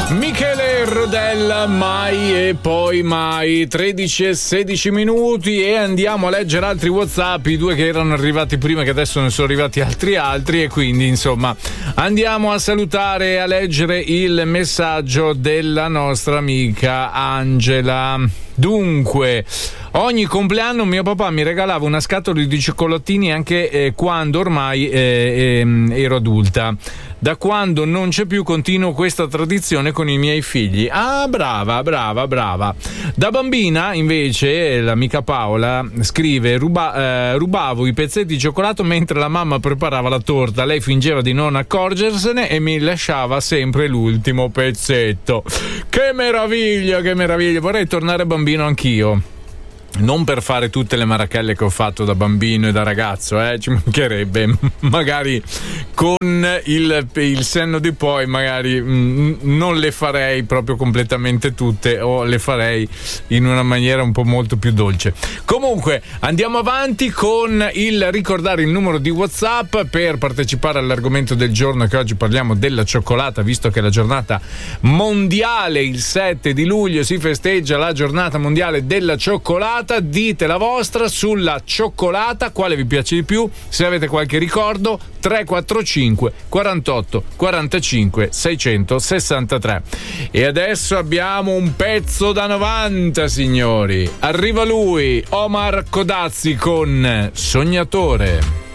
Michele Rodella, mai e poi mai. 13 e 16 minuti e andiamo a leggere altri WhatsApp, i due che erano arrivati prima, che adesso ne sono arrivati altri, e quindi insomma andiamo a salutare e a leggere il messaggio della nostra amica Angela. Dunque, ogni compleanno mio papà mi regalava una scatola di cioccolatini anche quando ormai ero adulta. Da quando non c'è più continuo questa tradizione con i miei figli. Ah, brava. Da bambina invece l'amica Paola scrive: rubavo i pezzetti di cioccolato mentre la mamma preparava la torta. Lei fingeva di non accorgersene e mi lasciava sempre l'ultimo pezzetto. Che meraviglia! Vorrei tornare bambino anch'io. Non per fare tutte le marachelle che ho fatto da bambino e da ragazzo, ci mancherebbe, magari con il senno di poi magari non le farei proprio completamente tutte, o le farei in una maniera un po' molto più dolce. Comunque andiamo avanti con il ricordare il numero di WhatsApp per partecipare all'argomento del giorno, che oggi parliamo della cioccolata, visto che è la giornata mondiale, il 7 di luglio si festeggia la giornata mondiale della cioccolata. Dite la vostra sulla cioccolata, quale vi piace di più, se avete qualche ricordo. 345 48 45 663. E adesso abbiamo un pezzo da 90, signori. Arriva lui, Omar Codazzi con Sognatore.